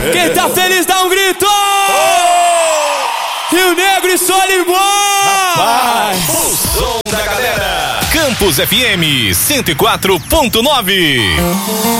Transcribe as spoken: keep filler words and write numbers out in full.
Quem tá feliz dá um grito! Rio Negro e Solimões! O som da galera. Campus F M cento e quatro ponto nove.